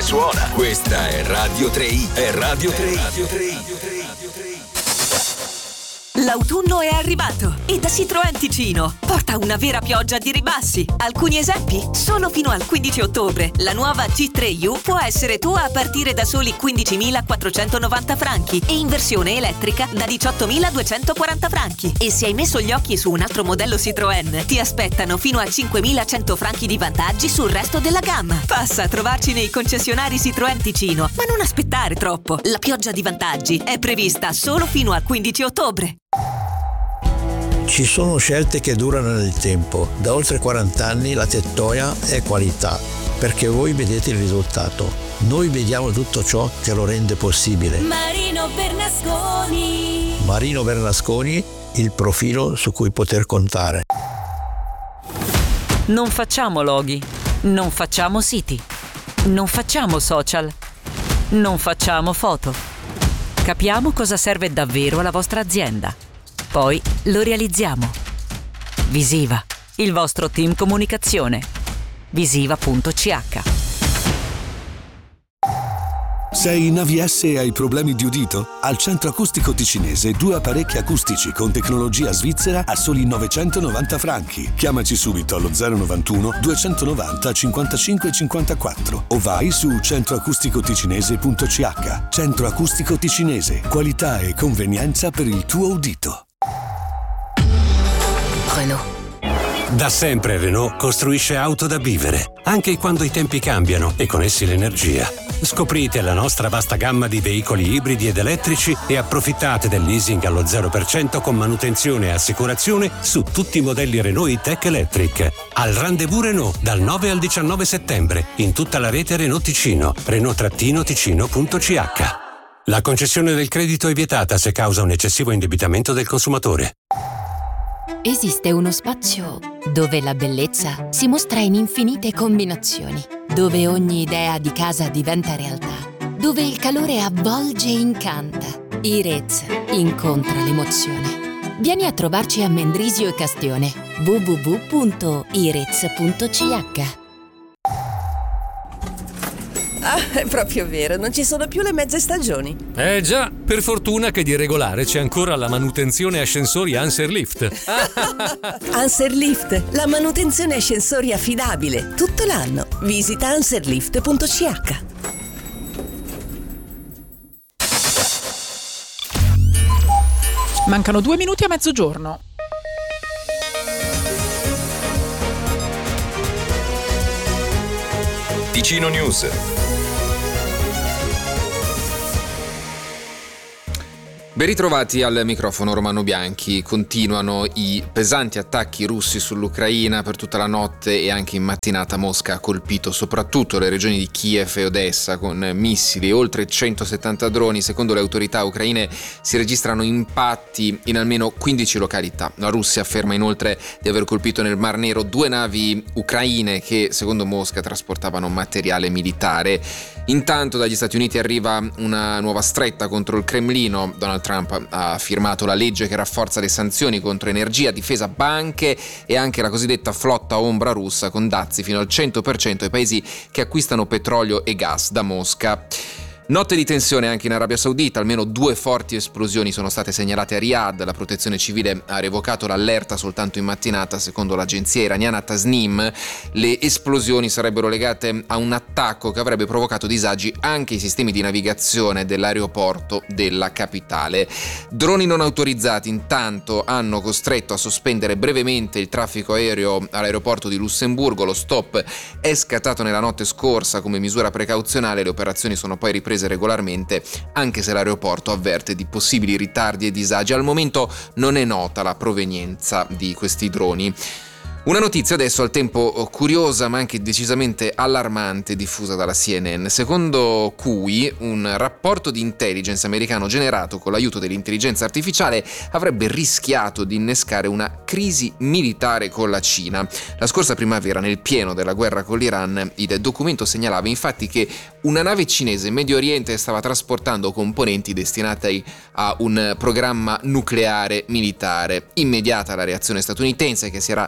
suona. Questa è Radio 3i. È Radio 3i. L'autunno è arrivato e da Citroën Ticino porta una vera pioggia di ribassi. Alcuni esempi? Solo fino al 15 ottobre la nuova C3U può essere tua a partire da soli 15.490 franchi e in versione elettrica da 18.240 franchi. E se hai messo gli occhi su un altro modello Citroën, ti aspettano fino a 5.100 franchi di vantaggi sul resto della gamma. Passa a trovarci nei concessionari Citroën Ticino, ma non aspettare troppo. La pioggia di vantaggi è prevista solo fino al 15 ottobre. Ci sono scelte che durano nel tempo. Da oltre 40 anni la Tettoia è qualità, perché voi vedete il risultato. Noi vediamo tutto ciò che lo rende possibile. Marino Bernasconi. Marino Bernasconi, il profilo su cui poter contare. Non facciamo loghi, non facciamo siti, non facciamo social, non facciamo foto. Capiamo cosa serve davvero alla vostra azienda. Poi lo realizziamo. Visiva, il vostro team comunicazione. Visiva.ch. Sei in AVS e hai problemi di udito? Al Centro Acustico Ticinese 2 apparecchi acustici con tecnologia svizzera a soli 990 franchi. Chiamaci subito allo 091 290 55 54 o vai su centroacusticoticinese.ch. Centro Acustico Ticinese, qualità e convenienza per il tuo udito. Renault. Da sempre Renault costruisce auto da vivere, anche quando i tempi cambiano e con essi l'energia. Scoprite la nostra vasta gamma di veicoli ibridi ed elettrici e approfittate del leasing allo 0% con manutenzione e assicurazione su tutti i modelli Renault E-Tech Electric. Al Rendezvous Renault dal 9 al 19 settembre in tutta la rete Renault Ticino, Renault-Ticino.ch. La concessione del credito è vietata se causa un eccessivo indebitamento del consumatore. Esiste uno spazio dove la bellezza si mostra in infinite combinazioni, dove ogni idea di casa diventa realtà, dove il calore avvolge e incanta. Irez incontra l'emozione. Vieni a trovarci a Mendrisio e Castione. www.irez.ch. Ah, è proprio vero, non ci sono più le mezze stagioni. Già, per fortuna che di regolare c'è ancora la manutenzione ascensori Anserlift. Anserlift, la manutenzione ascensori affidabile, tutto l'anno. Visita anserlift.ch. Mancano 2 minuti a mezzogiorno. Ticino News. Ben ritrovati al microfono Romano Bianchi. Continuano i pesanti attacchi russi sull'Ucraina. Per tutta la notte e anche in mattinata Mosca ha colpito soprattutto le regioni di Kiev e Odessa con missili e oltre 170 droni. Secondo le autorità ucraine si registrano impatti in almeno 15 località. La Russia afferma inoltre di aver colpito nel Mar Nero 2 navi ucraine che secondo Mosca trasportavano materiale militare. Intanto dagli Stati Uniti arriva una nuova stretta contro il Cremlino. Donald Trump ha firmato la legge che rafforza le sanzioni contro energia, difesa, banche e anche la cosiddetta flotta ombra russa con dazi fino al 100% ai paesi che acquistano petrolio e gas da Mosca. Notte di tensione anche in Arabia Saudita, almeno 2 forti esplosioni sono state segnalate a Riyadh. La protezione civile ha revocato l'allerta soltanto in mattinata. Secondo l'agenzia iraniana Tasnim, le esplosioni sarebbero legate a un attacco che avrebbe provocato disagi anche ai sistemi di navigazione dell'aeroporto della capitale. Droni non autorizzati intanto hanno costretto a sospendere brevemente il traffico aereo all'aeroporto di Lussemburgo. Lo stop è scattato nella notte scorsa come misura precauzionale. Le operazioni sono poi riprese regolarmente, anche se l'aeroporto avverte di possibili ritardi e disagi. Al momento non è nota la provenienza di questi droni. Una notizia adesso al tempo curiosa ma anche decisamente allarmante diffusa dalla CNN, secondo cui un rapporto di intelligence americano generato con l'aiuto dell'intelligenza artificiale avrebbe rischiato di innescare una crisi militare con la Cina. La scorsa primavera, nel pieno della guerra con l'Iran, il documento segnalava infatti che una nave cinese in Medio Oriente stava trasportando componenti destinati a un programma nucleare militare. Immediata la reazione statunitense, che si era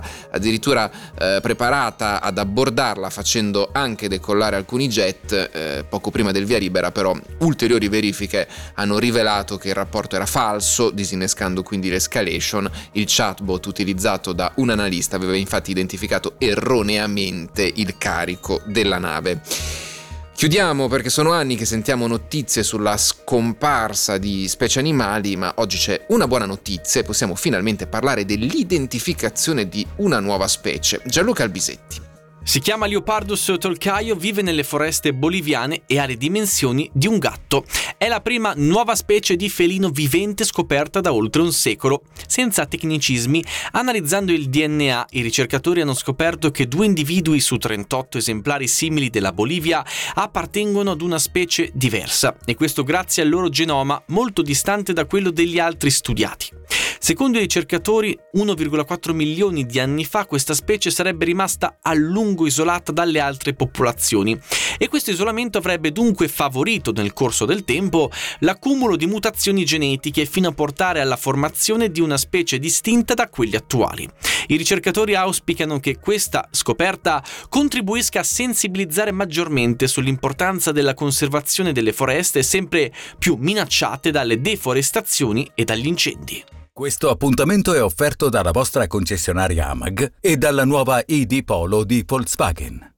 addirittura preparata ad abbordarla facendo anche decollare alcuni jet. Poco prima del via libera però ulteriori verifiche hanno rivelato che il rapporto era falso, disinnescando quindi l'escalation. Il chatbot utilizzato da un analista aveva infatti identificato erroneamente il carico della nave. Chiudiamo perché sono anni che sentiamo notizie sulla scomparsa di specie animali, ma oggi c'è una buona notizia e possiamo finalmente parlare dell'identificazione di una nuova specie. Gianluca Albisetti. Si chiama Leopardus tolcaio, vive nelle foreste boliviane e ha le dimensioni di un gatto. È la prima nuova specie di felino vivente scoperta da oltre un secolo. Senza tecnicismi, analizzando il DNA, i ricercatori hanno scoperto che 2 individui su 38 esemplari simili della Bolivia appartengono ad una specie diversa, e questo grazie al loro genoma molto distante da quello degli altri studiati. Secondo i ricercatori, 1,4 milioni di anni fa questa specie sarebbe rimasta a lungo isolata dalle altre popolazioni, e questo isolamento avrebbe dunque favorito nel corso del tempo l'accumulo di mutazioni genetiche fino a portare alla formazione di una specie distinta da quelle attuali. I ricercatori auspicano che questa scoperta contribuisca a sensibilizzare maggiormente sull'importanza della conservazione delle foreste sempre più minacciate dalle deforestazioni e dagli incendi. Questo appuntamento è offerto dalla vostra concessionaria AMAG e dalla nuova ID Polo di Volkswagen.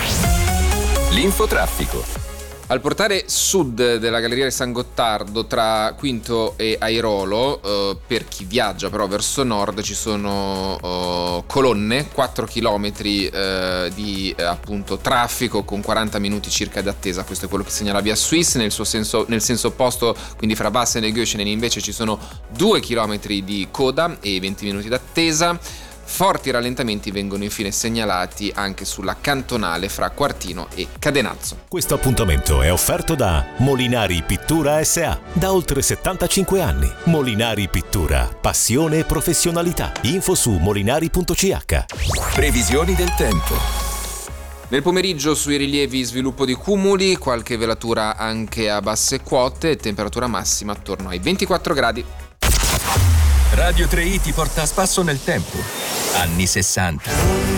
L'infotraffico. Al portale sud della Galleria di San Gottardo tra Quinto e Airolo, per chi viaggia però verso nord, ci sono colonne, 4 chilometri di appunto traffico con 40 minuti circa di attesa. Questo è quello che segnala Via Suisse. Nel senso opposto, quindi fra Bassen e Göschenen, invece ci sono 2 chilometri di coda e 20 minuti d'attesa. Forti rallentamenti vengono infine segnalati anche sulla cantonale fra Quartino e Cadenazzo. Questo appuntamento è offerto da Molinari Pittura S.A. Da oltre 75 anni. Molinari Pittura, passione e professionalità. Info su molinari.ch. Previsioni del tempo. Nel pomeriggio sui rilievi sviluppo di cumuli, qualche velatura anche a basse quote, temperatura massima attorno ai 24 gradi. Radio 3i ti porta a spasso nel tempo. Anni 60.